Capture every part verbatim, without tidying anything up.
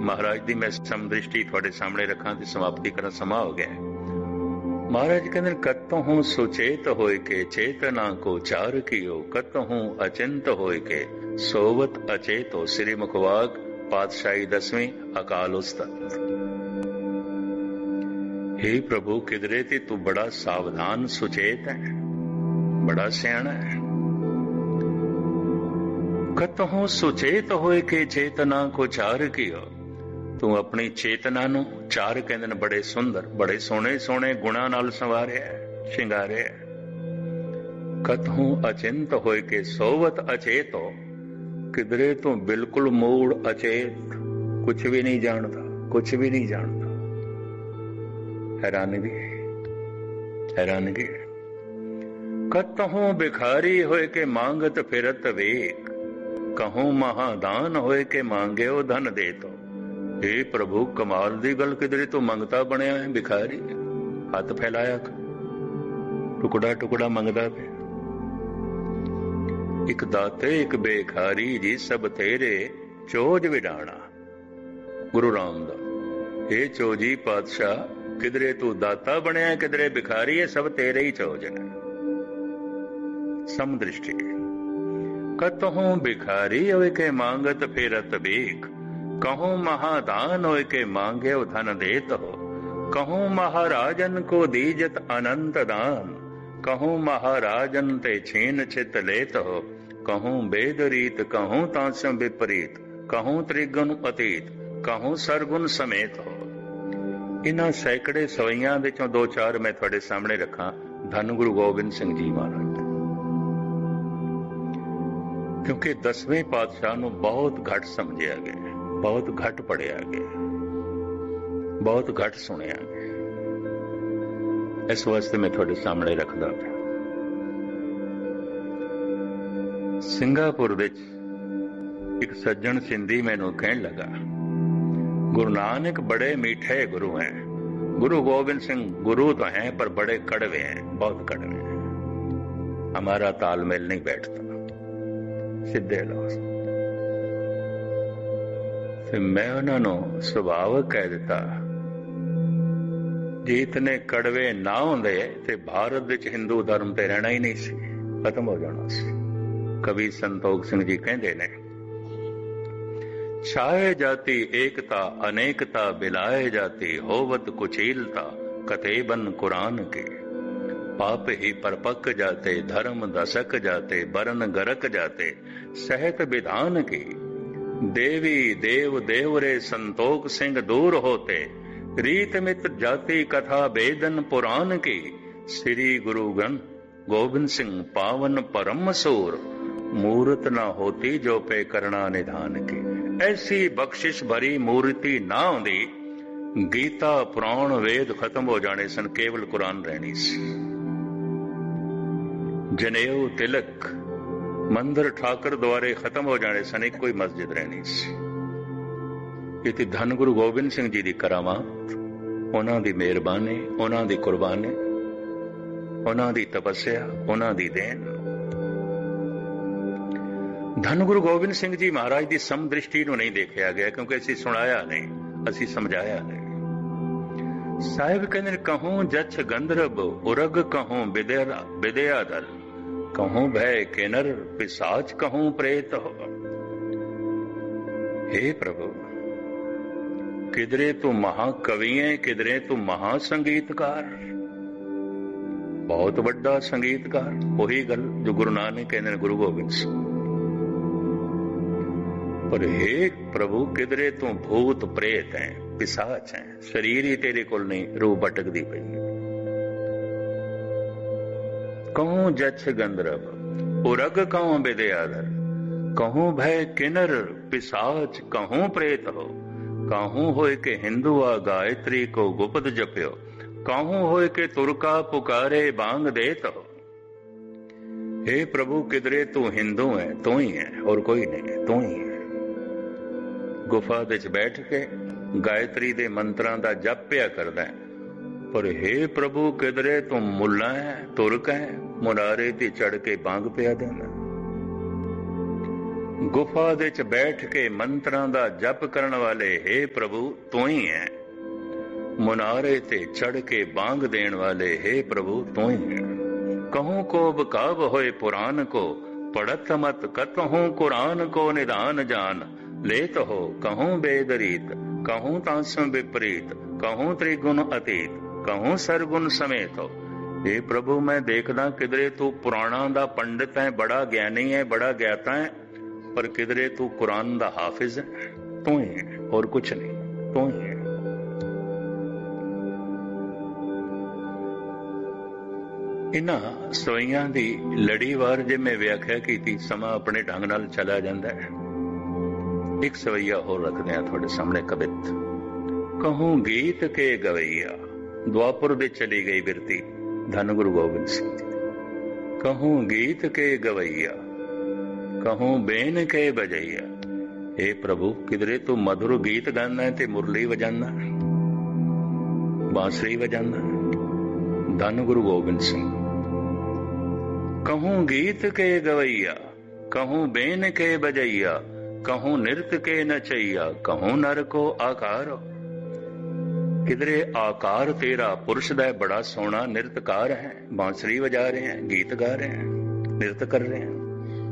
महाराज दी मैं समदृष्टि तुहाडे सामने रखां ते समाप्ति करन समा हो गया। महाराज कहंदे कतहूं सुचेत होए के चेतना को चार कियो, कतहूं अचिंत होए के सोवत अचेतो। श्री मुखवाक पातशाही दसवीं अकाल उस्तत। हे प्रभु किधरे ते तू बड़ा सावधान सुचेत है, बड़ा सियाणा है। कतहूं सुचेत होए के चेतना को चार कियो, तू अपनी चेतना नू चार कहंदे ने बड़े सुंदर बड़े सोहणे सोहणे गुणां नाल संवारिया शिंगारिया। कतहूं अचिंत होए के सोवत अचेतो, किधरे तू बिल्कुल मूड़ अचेत, कुछ भी नहीं जानता, कुछ भी नहीं जानता। हैरानगी हैरानगी। कतहूं भिखारी होए के मांगत फिरत वेक, कहूं महादान होए के मांगेओ धन दे तो। हे प्रभु कमाल दी गल, किधरे तू मंगता बनया है भिखारी, हथ फैलाया टुकड़ा टुकड़ा मंगदा पे। एक दाते एक बेखारी जी सब तेरे चोज विडाणा। गुरु रामदास। हे चोजी पातशाह, किधरे तू दाता बनया, किधरे भिखारी है, सब तेरे ही चोज ने। समदृष्टि। कतहूं भिखारी होए के मांगत फिरत भीख, कहूं महादान होए के मांगे धन देत हो। कहूं महाराजन को दीजत अनंत दान, कहूं महाराजन ते छीन छित लेत हो। कहूं वेद रीत कहूं तांसम विपरीत, कहूं त्रिगुण अतीत कहूं सरगुण समेत हो। इन्हां सैकड़े सवैयां दे चों दो चार मैं तुहाडे सामने रखां। धन गुरु गोबिंद सिंह जी महाराज, क्योंकि दसवें पातशाह नूं बहुत घट समझिया गया, बहुत घट पढ़िया गया, बहुत घट सुनिया गया। इस वास्ते मैं तुहाडे सामने रखदा पिया। सिंगापुर विच एक सज्जन सिंधी मैनूं कहण लगा, गुरु नानक बड़े मीठे गुरु हैं, गुरु गोबिंद सिंह गुरु तो हैं पर बड़े कड़वे हैं, बहुत कड़वे हैं, हमारा तालमेल नहीं बैठता। सीधे लफ्ज़ फिर मैं उन्होंने सुभाव कह दिता, जे इतने कड़वे ना होंदे ते भारत विच हिंदू धर्म ते रहना ही नहीं सी, खत्म हो जाना सी। कवि संतोख सिंह जी कहंदे ने, छाए जाती एकता अनेकता बिलाए जाती, होवत कुचीलता कतेबन कुरान के। पाप ही परपक जाते धर्म दशक जाते, बरन गरक जाते सहत विधान की। देवी देव देवरे संतोख सिंह दूर होते, रीत मित जाति कथा वेदन पुराण की। श्री गुरु ग्रंथ गोबिंद सिंह पावन परम सूर, मूर्त ना होती जो पे करना निधान की। ऐसी बख्शिश भरी मूर्ति ना होंदी, गीता पुराण वेद खत्म हो जाने सन, केवल कुरान रहनी सी। जनेऊ तिलक मंदिर ठाकर द्वारे खत्म हो जाने सन, एक कोई मस्जिद रहनी सी। इति धन गुरु गोबिंद सिंह जी दी करामात, उन्हां दी मेहरबानी, उन्हां दी कुर्बानी, उन्हां दी तपस्या, उन्हां दी देन। धन गुरु गोबिंद सिंह जी महाराज की समदृष्टि नूं नहीं देखा गया, क्योंकि असीं सुनाया नहीं, असीं समझाया नहीं। साहिब कहंदे कहूं जछ गंधर्व उरग, कहूं विद्या विद्याधर, कहूं भय किन्नर पिशाच, कहूं प्रेत हो। हे प्रभु, किधरे तू महाकवि है, किधरे तू महासंगीतकार, बहुत बड़ा संगीतकार। वही गल जो गुरु नानक कहंदे गुरु गोबिंद सिंह। पर हे प्रभु, किधरे तू भूत प्रेत है, पिशाच है, शरीर ही तेरे कोल नहीं, रूह भटकदी पई। कहूं जछ गंधर्व उरग, कहूं विद्याधर, कहूं भय किन्नर पिशाच, कहूं प्रेत हो। कहूं होए के हिंदू आ गायत्री को गुप्त जप्यो, कहूं होए के तुरका पुकारे बांग देत हो। हे प्रभु, किधरे तू हिंदू है, तू ही है, और कोई नहीं है, तू ही है। गुफा विच बैठ के गायत्री दे मंत्रां दा जप पिया करदा है, पर हे प्रभु, किधरे तू मुल्ला है, तुरक है, मुनारे ते चढ़ के बांग पिया देना। ਗੁਫਾ ਦੇ ਚ ਬੈਠ ਕੇ ਮੰਤਰਾਂ ਦਾ ਜਪ ਕਰਨ ਵਾਲੇ, ਹੇ ਪ੍ਰਭੂ ਤੂੰ ਹੀ ਹੈ। ਮੁਨਾਰੇ ਤੇ ਚੜ ਕੇ ਬਾਂਗ ਦੇਣ ਵਾਲੇ, ਹੇ ਪ੍ਰਭੂ ਤੂੰ ਹੀ ਹੈ। कहूं को बकाब होए पुराण को, पढ़त मत कतहूं कुरान को निदान जान। लेत हो कहूं बेदरीत, कहूं तांसम विपरीत, कहूं त्रिगुण अतीत, कहूं सरगुण समेत हो। हे प्रभु मैं देखदा किधरे तू पुराणा दा पंडित है, बड़ा ज्ञानी है, बड़ा ज्ञाता है, पर किधरे तू कुरान दा हाफिज है। तू ही है और कुछ नहीं, तू ही है। इन्हां सोईयां दी लड़ीवार जे मैं व्याख्या की, समा अपने ढंग नाल चला जांदा है। एक सवैया होर रखदे हां तुहाडे सामने कवित। कहूं गीत के गवैया, द्वापर दे चली गई बिरती धन गुरु गोबिंद सिंह जी। कहूं गीत के गवैया, कहूं बेन के बजैया। हे प्रभु किधरे तू मधुर गीत गाना है ते मुरली वजाना, बांसुरी वजाना, धन गुरु गोबिंद सिंह। कहूं गीत के गवैया, कहूं बेन के बजैया, कहूं नृत्य के नचैया, कहूं नर को आकार। किधरे आकार तेरा पुरुष दा बड़ा सोहना नृत्यकार है, बांसुरी बजा रहे हैं, गीत गा रहे हैं, नृत्य कर रहे हैं।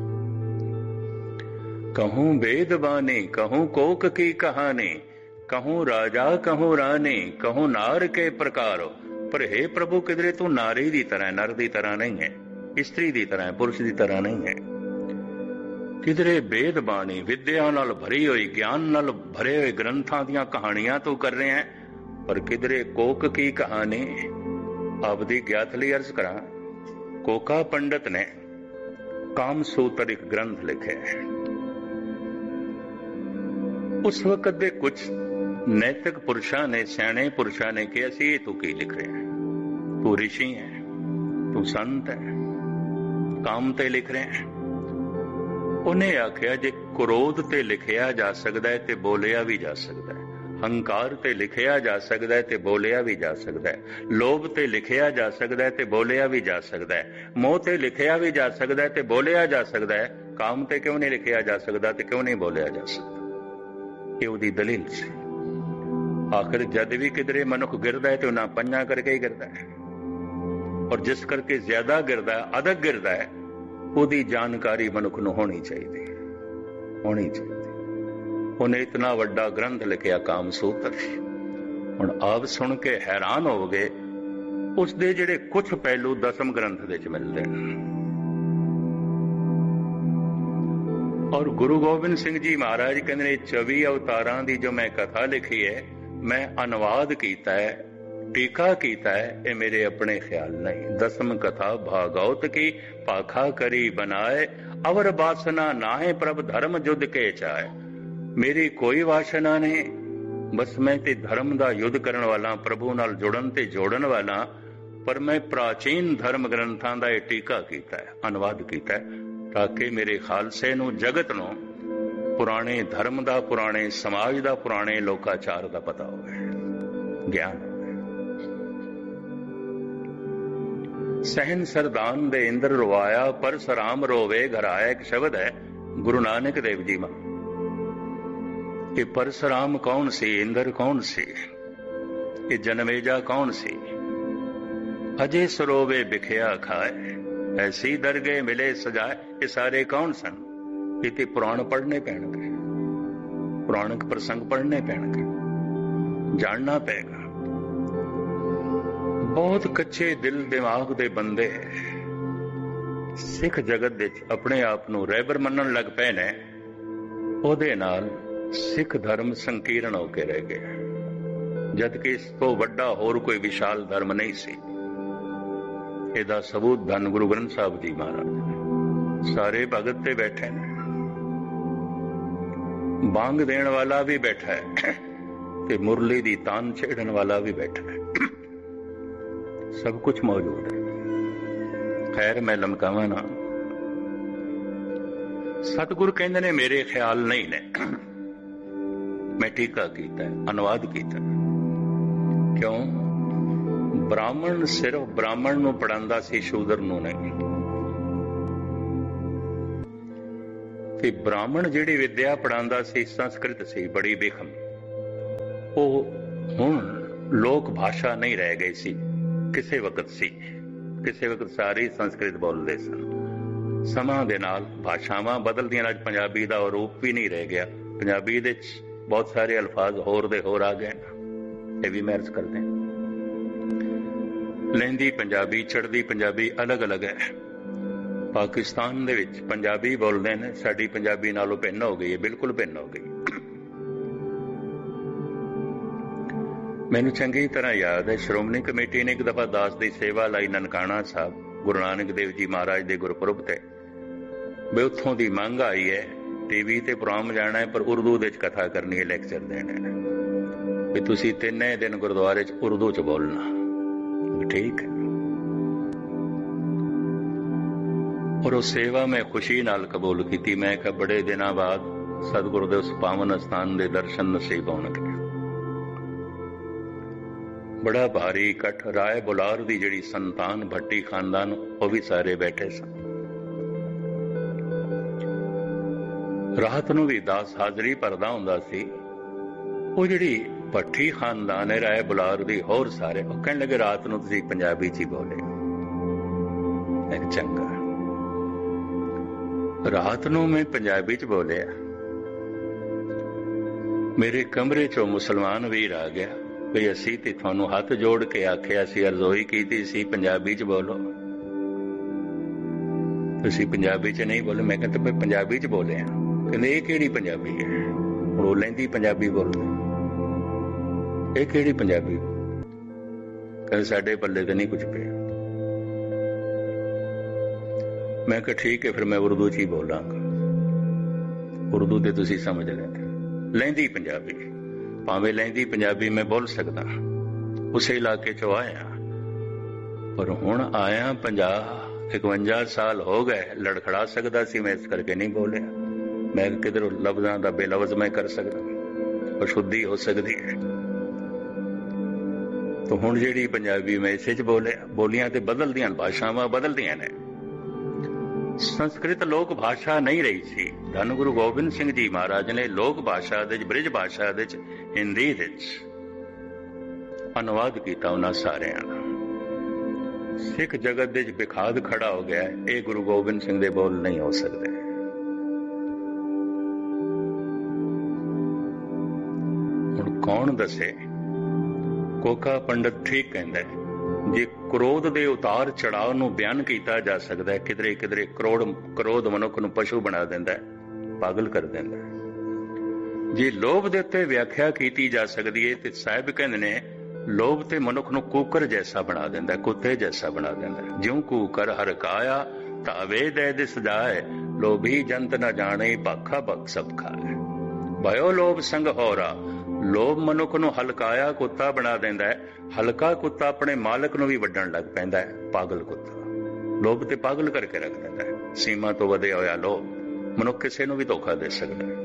कहूं वेद बानी, कहूं कोक की कहानी, कहूं राजा कहूं रानी, कहूं नार के प्रकार। पर हे प्रभु किधरे तू नारी दी तरह, नर दी तरह नहीं है, स्त्री दी तरह, पुरुष दी तरह नहीं है। किधरे वेद बाणी विद्या नाल भरी हुई, ज्ञान नाल भरे हुए ग्रंथां दियां कहानियां तू कर रहे हैं, पर किधरे कोक की कहानी। आपदी ज्ञात लई अर्ज करा, कोका पंडित ने कामसूत्र एक ग्रंथ लिखे है। उस वक्त दे कुछ नैतिक पुरुषां ने, सियाणे पुरुषां ने कहा सी, तू की लिख रहे हैं, तू ऋषि है, तू संत है, काम ते लिख रहे हैं। उन्हें आख्या जे क्रोध ते लिखिया जा सकता है ते बोलिया भी जा सकता है, हंकार ते लिखिया जा सकता है ते बोलिया भी जा सकता है, लोभ ते लिखिया जा सकता है ते बोलिया भी जा सकता है, मोह ते लिखिया भी जा सकता है ते बोलिया जा सकता है, काम ते क्यों नहीं लिखिया जा सकता ते क्यों नहीं बोलिया जा सकता। ये उदी दलील सी। आखिर जद भी किधरे मनुख गिरदा है तो ना पंजा करके ही गिरदा है, और जिस करके ज्यादा गिरदा है, अधिक गिरदा है, उदी जानकारी मनुख नूं होनी चाहिए, होनी चाहिए। उन्हें इतना वड्डा ग्रंथ लिखिया कामसूत्र, हुण आप सुन के हैरान हो गए। उसदे जिहड़े कुछ पहलू दसम ग्रंथ दे च मिलदे ने। और गुरु गोबिंद सिंह जी महाराज कहते चौबी अवतारां दी जो मैं कथा लिखी है, मैं अनुवाद कीता है, टीका कीता है, ये मेरे अपने ख्याल नहीं। दसम कथा भागवत की पाखा करी बनाए, अवर वासना नाहे प्रभ धर्म युद्ध के चाहे। मेरी कोई वासना नहीं, बस मैं ते धर्म दा युद्ध करन वाला, प्रभु नाल जुड़न ते जोड़न वाला। पर मैं प्राचीन धर्म ग्रंथां दा ये टीका कीता है, अनुवाद कीता है, ताकि मेरे खालसे नूं, जगत नूं पुराने धर्म दा, पुराने समाज दा, पुराने लोकाचार दा पता होवे, ज्ञान। सहन सरदान दे इंद्र रोवाया, परसराम रोवे घर आया, एक शब्द है गुरु नानक देव जी मां। ये परसराम कौन सी, इंद्र कौन सी, ये जनमेजा कौन सी। अजय सरोवे बिखिया खाए, ऐसी दरगे मिले सजाए, ये सारे कौन सन। ये पुराण पढ़ने पैणगे, पुराणिक प्रसंग पढ़ने पैणगे, जानना पेगा। बहुत कच्चे दिल दिमाग दे बंदे सिख जगत दे अपने आप नूं रहबर मनन लग पए ने, ओदे नाल सिख धर्म संकीर्ण होके रह गया, जबकि इस तो वड्डा होर कोई विशाल धर्म नहीं सी। इहदा सबूत धन गुरु ग्रंथ साहिब जी महाराज। सारे भगत ते बैठे ने, बांग देण वाला भी बैठा है ते मुरली दी तान छेड़न वाला भी बैठा है, सब कुछ मौजूद है। खैर मैं लमकावा ना, सतगुरु कहंदे ने मेरे ख्याल नहीं ने, मैं टीका कीता है, अनुवाद कीता। क्यों? ब्राह्मण सिर्फ ब्राह्मण नूं पढ़ांदा सी, शूदर नूं नहीं। ਤੇ ਬ੍ਰਾਹਮਣ ਜਿਹੜੀ ਵਿਦਿਆ ਪੜ੍ਹਾਉਂਦਾ ਸੀ ਸੰਸਕ੍ਰਿਤ ਸੀ, ਬੜੀ ਬੇਖਮ। ਉਹ ਹੁਣ ਲੋਕ ਭਾਸ਼ਾ ਨਹੀਂ ਰਹਿ ਗਈ ਸੀ, ਕਿਸੇ ਵਕਤ ਸੀ, ਕਿਸੇ ਵਕਤ ਸਾਰੇ ਸੰਸਕ੍ਰਿਤ ਬੋਲਦੇ ਸਨ। ਸਮਾਂ ਦੇ ਨਾਲ ਭਾਸ਼ਾਵਾਂ ਬਦਲਦੀਆਂ, ਅੱਜ ਪੰਜਾਬੀ ਦਾ ਉਹ ਰੂਪ ਵੀ ਨਹੀਂ ਰਹਿ ਗਿਆ। ਪੰਜਾਬੀ ਦੇ 'ਚ ਬਹੁਤ ਸਾਰੇ ਅਲਫਾਜ਼ ਹੋਰ ਦੇ ਹੋਰ ਆ ਗਏ, ਇਹ ਵੀ ਮੈਂ ਅਰਜ਼ ਕਰਦੇ। ਲਹਿੰਦੀ ਪੰਜਾਬੀ, ਚੜ੍ਹਦੀ ਪੰਜਾਬੀ ਅਲੱਗ ਅਲੱਗ ਹੈ। ਪਾਕਿਸਤਾਨ ਦੇ ਵਿੱਚ ਪੰਜਾਬੀ ਬੋਲਦੇ ਨੇ, ਸਾਡੀ ਪੰਜਾਬੀ ਨਾਲੋਂ ਭਿੰਨ ਹੋ ਗਈ ਹੈ, ਬਿਲਕੁਲ ਭਿੰਨ ਹੋ ਗਈ। ਮੈਨੂੰ ਚੰਗੀ ਤਰ੍ਹਾਂ ਯਾਦ ਹੈ, ਸ਼੍ਰੋਮਣੀ ਕਮੇਟੀ ਨੇ ਇੱਕ ਦਫਾ ਦਾਸ ਦੀ ਸੇਵਾ ਲਈ ਨਨਕਾਣਾ ਸਾਹਿਬ ਗੁਰੂ ਨਾਨਕ ਦੇਵ ਜੀ ਮਹਾਰਾਜ ਦੇ ਗੁਰਪੁਰਬ ਤੇ, ਵੀ ਉੱਥੋਂ ਦੀ ਮੰਗ ਆਈ ਹੈ ਟੀਵੀ ਤੇ ਪ੍ਰੋਗਰਾਮ ਜਾਣਾ ਹੈ, ਪਰ ਉਰਦੂ ਦੇ 'ਚ ਕਥਾ ਕਰਨੀ ਹੈ, ਲੈਕਚਰ ਦੇਣੇ ਨੇ, ਵੀ ਤੁਸੀਂ ਤਿੰਨੇ ਦਿਨ ਗੁਰਦੁਆਰੇ 'ਚ ਉਰਦੂ 'ਚ ਬੋਲਣਾ। ਠੀਕ ਹੈ। ਔਰ ਉਹ ਸੇਵਾ ਮੈਂ ਖੁਸ਼ੀ ਨਾਲ ਕਬੂਲ ਕੀਤੀ। ਮੈਂ ਕਿਹਾ ਬੜੇ ਦਿਨਾਂ ਬਾਅਦ ਸਤਿਗੁਰੂ ਦੇ ਉਸ ਪਾਵਨ ਸਥਾਨ ਦੇ ਦਰਸ਼ਨ ਨਸੀਬ ਹੋਣਗੇ। ਬੜਾ ਭਾਰੀ ਇਕੱਠ, ਰਾਏ ਬੁਲਾਰ ਦੀ ਜਿਹੜੀ ਸੰਤਾਨ ਭੱਟੀ ਖਾਨਦਾਨ, ਉਹ ਵੀ ਸਾਰੇ ਬੈਠੇ ਸਨ। ਰਾਤ ਨੂੰ ਵੀ ਦਾਸ ਹਾਜ਼ਰੀ ਭਰਦਾ ਹੁੰਦਾ ਸੀ। ਉਹ ਜਿਹੜੀ ਭੱਟੀ ਖਾਨਦਾਨ ਹੈ ਰਾਏ ਬੁਲਾਰ ਦੀ, ਹੋਰ ਸਾਰੇ, ਉਹ ਕਹਿਣ ਲੱਗੇ ਰਾਤ ਨੂੰ ਤੁਸੀਂ ਪੰਜਾਬੀ 'ਚ ਹੀ ਬੋਲੇ। ਚੰਗਾ, ਰਾਤ ਨੂੰ ਮੈਂ ਪੰਜਾਬੀ 'ਚ ਬੋਲਿਆ। ਮੇਰੇ ਕਮਰੇ 'ਚੋਂ ਮੁਸਲਮਾਨ ਵੀਰ ਆ ਗਿਆ, ਵੀ ਅਸੀਂ ਤੇ ਤੁਹਾਨੂੰ ਹੱਥ ਜੋੜ ਕੇ ਆਖਿਆ ਸੀ, ਅਰਜ਼ੋਈ ਕੀਤੀ ਸੀ ਪੰਜਾਬੀ 'ਚ ਬੋਲੋ, ਤੁਸੀਂ ਪੰਜਾਬੀ 'ਚ ਨਹੀਂ ਬੋਲੇ। ਮੈਂ ਕਹਿੰਦਾ ਮੈਂ ਪੰਜਾਬੀ 'ਚ ਬੋਲਿਆ। ਕਹਿੰਦੇ ਇਹ ਕਿਹੜੀ ਪੰਜਾਬੀ ਹੈ? ਹੁਣ ਉਹ ਲਹਿੰਦੀ ਪੰਜਾਬੀ ਬੋਲਦੇ, ਇਹ ਕਿਹੜੀ ਪੰਜਾਬੀ? ਕਹਿੰਦੇ ਸਾਡੇ ਪੱਲੇ ਤੇ ਨਹੀਂ ਕੁਝ ਪਿਆ। ਮੈਂ ਕਿਹਾ ਠੀਕ ਹੈ, ਫਿਰ ਮੈਂ ਉਰਦੂ 'ਚ ਹੀ ਬੋਲਾਂਗਾ, ਉਰਦੂ ਤੇ ਤੁਸੀਂ ਸਮਝ ਲੈਂਦੇ। ਲਹਿੰਦੀ ਪੰਜਾਬੀ, ਭਾਵੇਂ ਲਹਿੰਦੀ ਪੰਜਾਬੀ ਮੈਂ ਬੋਲ ਸਕਦਾ, ਉਸੇ ਇਲਾਕੇ 'ਚੋਂ ਆਇਆ, ਪਰ ਹੁਣ ਆਇਆ ਪੰਜਾਹ ਇਕਵੰਜਾ ਸਾਲ ਹੋ ਗਏ, ਲੜਖੜਾ ਸਕਦਾ ਸੀ ਮੈਂ, ਇਸ ਕਰਕੇ ਨਹੀਂ ਬੋਲਿਆ। ਮੈਂ ਕਿਧਰੋਂ ਲਫ਼ਜ਼ਾਂ ਦਾ ਬੇਲਫ਼ਜ਼ ਮੈਂ ਕਰ ਸਕਦਾ, ਉਹ ਸ਼ੁੱਧੀ ਹੋ ਸਕਦੀ ਹੈ। ਤਾਂ ਹੁਣ ਜਿਹੜੀ ਪੰਜਾਬੀ ਮੈਂ ਇਸੇ 'ਚ ਬੋਲਿਆ, ਬੋਲੀਆਂ ਤੇ ਬਦਲਦੀਆਂ, ਭਾਸ਼ਾਵਾਂ ਬਦਲਦੀਆਂ ਨੇ। ਸੰਸਕ੍ਰਿਤ ਲੋਕ ਭਾਸ਼ਾ ਨਹੀਂ ਰਹੀ ਸੀ। ਧੰਨ ਗੁਰੂ ਗੋਬਿੰਦ ਸਿੰਘ ਜੀ ਮਹਾਰਾਜ ਨੇ ਲੋਕ ਭਾਸ਼ਾ ਦੇ, ਬ੍ਰਿਜ ਭਾਸ਼ਾ ਦੇ, ਹਿੰਦੀ ਦੇ ਅਨੁਵਾਦ ਕੀਤਾ ਉਹਨਾਂ ਸਾਰਿਆਂ ਦਾ। ਸਿੱਖ ਜਗਤ ਦੇ ਵਿਖਾਦ ਖੜਾ ਹੋ ਗਿਆ, ਇਹ ਗੁਰੂ ਗੋਬਿੰਦ ਸਿੰਘ ਦੇ ਬੋਲ ਨਹੀਂ ਹੋ ਸਕਦੇ। ਹੁਣ ਕੌਣ ਦੱਸੇ? ਕੋਕਾ ਪੰਡਤ ਠੀਕ ਕਹਿੰਦਾ, ਜੇ ਕ੍ਰੋਧ ਦੇ ਉਤਾਰ ਚੜਾਅ ਨੂੰ ਬਿਆਨ ਕੀਤਾ ਜਾ ਸਕਦਾ ਹੈ, ਕਿਧਰੇ ਕਿਧਰੇ ਕਰੋੜ ਕ੍ਰੋਧ ਮਨੁੱਖ ਨੂੰ ਪਸ਼ੂ ਬਣਾ ਦਿੰਦਾ ਹੈ, ਪਾਗਲ ਕਰ ਦਿੰਦਾ ਹੈ। ਜੇ ਲੋਭ ਦੇ ਉੱਤੇ ਵਿਆਖਿਆ ਕੀਤੀ ਜਾ ਸਕਦੀ ਹੈ ਤੇ ਸਾਹਿਬ ਕਹਿੰਦੇ ਨੇ ਲੋਭ ਤੇ ਮਨੁੱਖ ਨੂੰ ਕੂਕਰ ਜੈਸਾ ਬਣਾ ਦਿੰਦਾ, ਕੁੱਤੇ ਜੈਸਾ ਬਣਾ ਦਿੰਦਾ। ਜਿਉਂ ਕੂਕਰ ਹਰ ਕਾਇਆ ਤਾਵੇ ਦੇ ਦਿਸ ਜਾਏ, ਲੋਭੀ ਜੰਤ ਨਾ ਜਾਣੇ ਭਾਖਾ ਭਖ ਸਭ ਖਾਏ। ਭਇਓ ਲੋਭ ਸੰਗ ਹੋਰਾ, ਲੋਭ ਮਨੁੱਖ ਨੂੰ ਹਲਕਾਇਆ ਕੁੱਤਾ ਬਣਾ ਦਿੰਦਾ ਹੈ। ਹਲਕਾ ਕੁੱਤਾ ਆਪਣੇ ਮਾਲਕ ਨੂੰ ਵੀ ਵੱਢਣ ਲੱਗ ਪੈਂਦਾ ਹੈ, ਪਾਗਲ ਕੁੱਤਾ। ਲੋਭ ਤੇ ਪਾਗਲ ਕਰਕੇ ਰੱਖ ਦਿੰਦਾ ਹੈ। ਸੀਮਾ ਤੋਂ ਵਧਿਆ ਹੋਇਆ ਲੋਭ ਮਨੁੱਖ ਕਿਸੇ ਨੂੰ ਵੀ ਧੋਖਾ ਦੇ ਸਕਦਾ ਹੈ।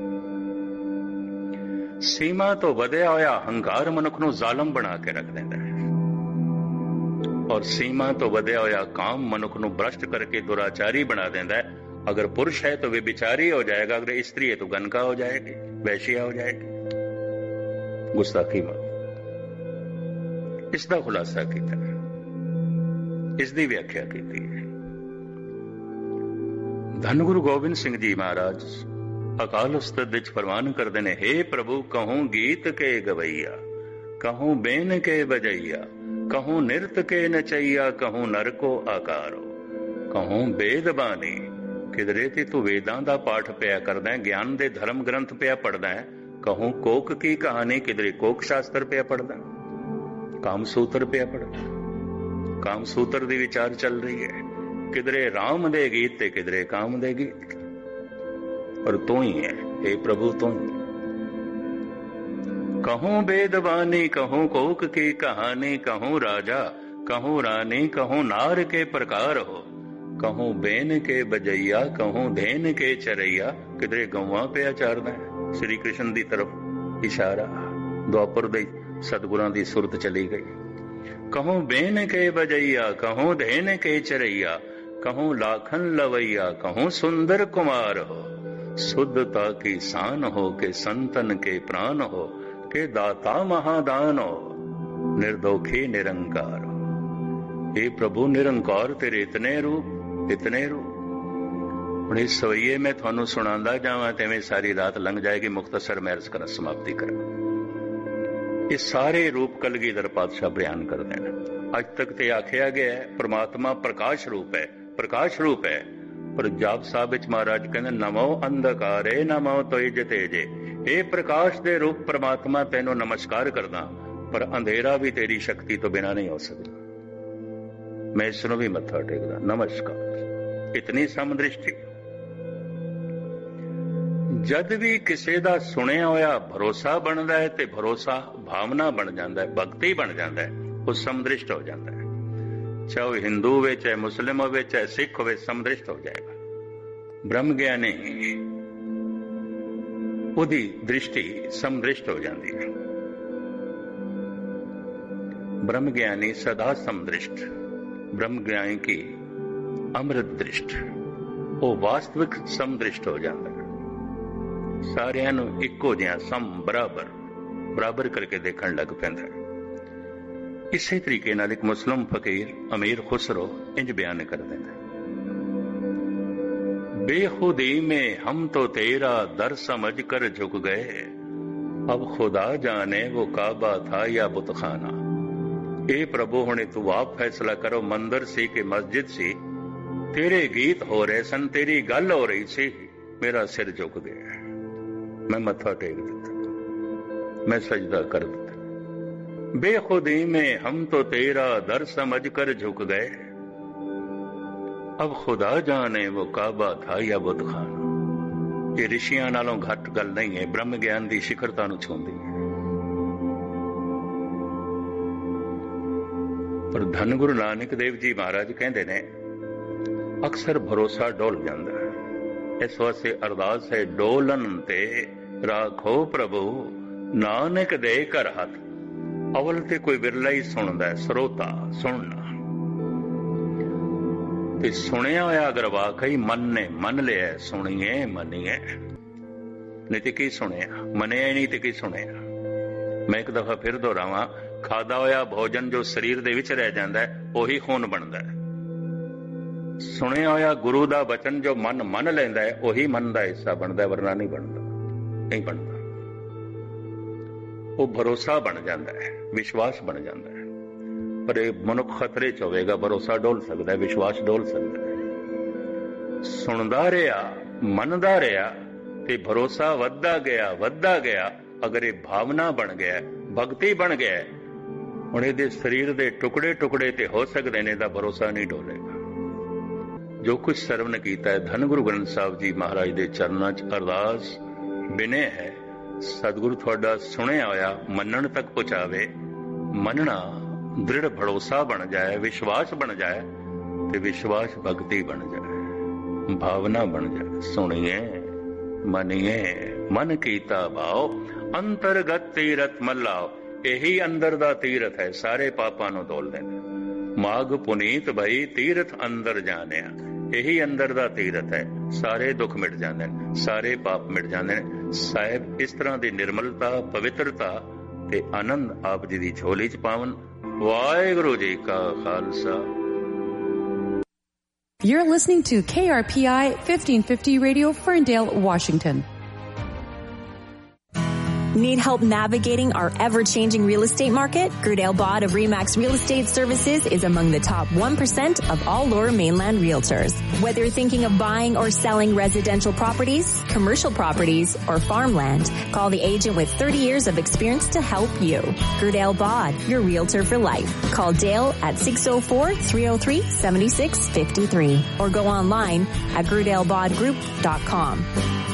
ਸੀਮਾ ਤੋਂ ਵਧਿਆ ਹੋਇਆ ਹੰਕਾਰ ਮਨੁੱਖ ਨੂੰ ਜ਼ਾਲਮ ਬਣਾ ਕੇ ਰੱਖ ਦਿੰਦਾ ਹੈ। ਔਰ ਸੀਮਾ ਤੋਂ ਵਧਿਆ ਹੋਇਆ ਕਾਮ ਮਨੁੱਖ ਨੂੰ ਭ੍ਰਸ਼ਟ ਕਰਕੇ ਦੁਰਾਚਾਰੀ ਬਣਾ ਦਿੰਦਾ ਹੈ। ਅਗਰ ਪੁरुष है तो व्यभिचारी हो जाएगा, अगर स्त्री है तो गनका हो जाएगी, वैश्या हो जाएगी। गुस्ताखी मत, इसका खुलासा किया, इसकी व्याख्या की है। धन गुरु गोबिंद सिंह जी महाराज अकाल उस्ताद विच फरमान करते ने, हे प्रभु कहूं गीत के गवैया, कहूं बेन के बजैया, कहूं नृत के नचैया, कहूं नर को आकारो, कहूं वेद बानी। किधरे ते तू वेदां दा पाठ पिया करदा है, ज्ञान दे धर्म ग्रंथ पिया पढ़दा है। कहूं कोक की कहानी, किधरे कोक शास्त्र पिया पढ़दा, काम सूत्र पिया पढ़दा, काम सूत्र दी विचार चल रही है। किधरे राम दे गीत ते किधरे काम दे गीत, और तू ही है हे प्रभु, तू ही। कहूं वेदवानी, कहूं कोक की कहानी, कहूं राजा, कहूं रानी, कहूं नार के प्रकार हो, कहूं बेन के बजैया, कहूं धेन के चरैया। किधरे गौवां पे आचारदा है, श्री कृष्ण दी तरफ इशारा, द्वापर दे सतगुरां दी सुरत चली गई। कहूं बेन के बजैया, कहूं धेन के चरैया, कहूं लाखन लवैया, कहूं सुंदर कुमार हो, शुद्धता की शान हो के संतन के प्राण हो के दाता महादान हो निर्दोखी निरंकार हो। हे प्रभु निरंकार तेरे इतने रूप इतने रूप। ਹੁਣ ਇਸ ਸਵਈਏ ਮੈਂ ਤੁਹਾਨੂੰ ਸੁਣਾਉਂਦਾ ਜਾਵਾਂ ਤੇ ਐਵੇਂ ਸਾਰੀ ਰਾਤ ਲੰਘ ਜਾਏਗੀ। ਮੁਖਤਸਰ ਮੈਂ ਅਰਜ਼ ਕਰਾਂ, ਸਮਾਪਤੀ ਕਰਾਂ। ਇਹ ਸਾਰੇ ਰੂਪ ਕਲਗੀਧਰ ਪਾਤਸ਼ਾਹ ਬਿਆਨ ਕਰਦੇ ਨੇ। ਅੱਜ ਤੱਕ ਤੇ ਆਖਿਆ ਗਿਆ ਪ੍ਰਮਾਤਮਾ ਪ੍ਰਕਾਸ਼ ਰੂਪ ਹੈ, ਪ੍ਰਕਾਸ਼ ਰੂਪ ਹੈ। ਪਰ ਜਾਪ ਸਾਹਿਬ ਵਿੱਚ ਮਹਾਰਾਜ ਕਹਿੰਦੇ ਨਮੋ ਅੰਧਕਾਰੇ ਨਮੋ ਤੋਇਜ ਤੇਜੇ। ਇਹ ਪ੍ਰਕਾਸ਼ ਦੇ ਰੂਪ ਪ੍ਰਮਾਤਮਾ ਤੈਨੂੰ ਨਮਸਕਾਰ ਕਰਦਾ, ਪਰ ਅੰਧੇਰਾ ਵੀ ਤੇਰੀ ਸ਼ਕਤੀ ਤੋਂ ਬਿਨਾਂ ਨਹੀਂ ਹੋ ਸਕਦਾ। ਮੈਂ ਇਸ ਨੂੰ ਵੀ ਮੱਥਾ ਟੇਕਦਾ, ਨਮਸਕਾਰ। ਇਤਨੀ ਸਮਦ੍ਰਿਸ਼ਟੀ। ਜਦ ਵੀ ਕਿਸੇ ਦਾ ਸੁਣਿਆ ਹੋਇਆ ਭਰੋਸਾ ਬਣਦਾ ਹੈ ਤੇ ਭਰੋਸਾ ਭਾਵਨਾ ਬਣ ਜਾਂਦਾ ਹੈ, ਭਗਤੀ ਬਣ ਜਾਂਦਾ ਹੈ, ਉਹ ਸਮਦ੍ਰਿਸ਼ਟ ਹੋ ਜਾਂਦਾ ਹੈ। ਚਾਹੇ ਉਹ ਹਿੰਦੂ ਹੋਵੇ, ਚਾਹੇ ਮੁਸਲਿਮ ਹੋਵੇ, ਚਾਹੇ ਸਿੱਖ ਹੋਵੇ, ਸਮਦ੍ਰਿਸ਼ਟ ਹੋ ਜਾਏਗਾ। ਬ੍ਰਹਮ ਗਿਆਨੀ ਉਹਦੀ ਦ੍ਰਿਸ਼ਟੀ ਸਮਦ੍ਰਿਸ਼ਟ ਹੋ ਜਾਂਦੀ ਹੈ। ब्रह्म ज्ञानी सदा समदृष्ट, ब्रह्म ज्ञानी की अमृत दृष्ट, वो वास्तविक समदृष्ट हो जाता है। सारिਆਂ ਨੂੰ ਇੱਕੋ ਜਿਹਾ ਸਮ ਬਰਾਬਰ ਬਰਾਬਰ ਕਰਕੇ ਦੇਖਣ ਲੱਗ ਪੈਂਦਾ ਹੈ। ਇਸੇ ਤਰੀਕੇ ਨਾਲ ਇੱਕ ਮੁਸਲਿਮ ਫਕੀਰ ਅਮੀਰ ਖੁਸਰੋ ਇੰਜ ਬਿਆਨ ਕਰ ਦਿੰਦਾ, बेखुदी में हम तो तेरा दर समझ कर झुक गए, अब खुदा जाने वो काबा था या बुतखाना। ए प्रभु हुणे तू आप फैसला करो, मंदिर सी कि मस्जिद सी, तेरे गीत हो रहे सन, तेरी गल हो रही सी, मेरा सिर झुक गया, मैं मत्था टेक दिता, मैं सजदा कर दिता। बेखुदी में हम तो तेरा दर समझ कर झुक गए, अब खुदा जाने वो काबा था या बुत खाना। ये ऋषियां नालों घट गल नहीं है, ब्रह्म ज्ञान की शिखरता नूं छूंदी है। पर धन गुरु नानक देव जी महाराज कहते ने अक्सर भरोसा डोल जाता है, इस वास्ते अरदास है, डोलन ते राखो प्रभु नानक दे कर हथ। अवल ते कोई विरला ही सुनदा है, श्रोता सुनना ਤੇ ਸੁਣਿਆ ਹੋਇਆ ਅਗਰ ਵਾਕਈ ਮਨ ਨੇ ਮੰਨ ਲਿਆ, ਸੁਣੀਏ ਮੰਨੀਏ, ਨਹੀਂ ਤੇ ਕੀ ਸੁਣਿਆ, ਮੰਨਿਆ ਹੀ ਨਹੀਂ ਤੇ ਕੀ ਸੁਣਿਆ। ਮੈਂ ਇੱਕ ਦਫਾ ਫਿਰ ਦੁਹਰਾਵਾਂ, ਖਾਦਾ ਹੋਇਆ ਭੋਜਨ ਜੋ ਸਰੀਰ ਦੇ ਵਿੱਚ ਰਹਿ ਜਾਂਦਾ ਹੈ ਉਹੀ ਖੂਨ ਬਣਦਾ ਹੈ। ਸੁਣਿਆ ਹੋਇਆ ਗੁਰੂ ਦਾ ਬਚਨ ਜੋ ਮਨ ਮੰਨ ਲੈਂਦਾ ਹੈ ਉਹੀ ਮਨ ਦਾ ਹਿੱਸਾ ਬਣਦਾ, ਵਰਨਾ ਨਹੀਂ ਬਣਦਾ, ਨਹੀਂ ਬਣਦਾ। ਉਹ ਭਰੋਸਾ ਬਣ ਜਾਂਦਾ ਹੈ, ਵਿਸ਼ਵਾਸ ਬਣ ਜਾਂਦਾ ਹੈ। ਪਰ ਇਹ ਮਨੁੱਖ ਖਤਰੇ ਚ ਹੋਵੇਗਾ, ਭਰੋਸਾ ਡੋਲ ਸਕਦਾ ਹੈ, ਵਿਸ਼ਵਾਸ ਡੋਲ ਸਕਦਾ ਹੈ। ਸੁਣਦਾ ਰਿਹਾ, ਮੰਨਦਾ ਰਿਹਾ ਤੇ ਭਰੋਸਾ ਵੱਧਦਾ ਗਿਆ ਵੱਧਦਾ ਗਿਆ। ਅਗਰ ਇਹ ਭਾਵਨਾ ਬਣ ਗਿਆ, ਭਗਤੀ ਬਣ ਗਿਆ, ਹੁਣ ਇਹਦੇ ਸਰੀਰ ਦੇ ਟੁਕੜੇ ਟੁਕੜੇ ਤੇ ਹੋ ਸਕਦੇ ਨੇ, ਤਾਂ ਭਰੋਸਾ ਨਹੀਂ ਡੋਲੇਗਾ। ਜੋ ਕੁਝ ਸਰਵਨ ਕੀਤਾ ਹੈ, ਧੰਨ ਗੁਰੂ ਗ੍ਰੰਥ ਸਾਹਿਬ ਜੀ ਮਹਾਰਾਜ ਦੇ ਚਰਨਾਂ ਚ ਅਰਦਾਸ ਬਿਨੇ ਹੈ, ਸਤਿਗੁਰੂ ਤੁਹਾਡਾ ਸੁਣਿਆ ਹੋਇਆ ਮੰਨਣ ਤੱਕ ਪਹੁੰਚਾਵੇ। ਮੰਨਣਾ दृढ़ भरोसा बन जाए, विश्वास बन जाए, ते विश्वास भक्ति बन जाए, भावना बन जाए। सुनिए मनिए मन कीता भाव, अंतरगत तीरथ मल्लाओ। यही अंदर दा तीरथ है, सारे पापां नूं धोल देंदा। माग पुनीत भई तीरथ अंदर जानिया, यही अंदर दा तीरथ है, सारे दुख मिट जांदे ने, सारे पाप मिट जांदे ने। साहिब इस तरह दी निर्मलता, पवित्रता ते आनंद आप जी दी झोली च पावन। वाहिगुरु जी का Khalsa. You're listening to K R P I fifteen fifty Radio, Ferndale, Washington. Need help navigating our ever-changing real estate market? Gerdale Bod of Remax Real Estate Services is among the top one percent of all Lower Mainland realtors. Whether you're thinking of buying or selling residential properties, commercial properties, or farmland, call the agent with thirty years of experience to help you. Gerdale Bod, your realtor for life. Call Dale at six oh four, three oh three, seven six five three or go online at gerdale bod group dot com.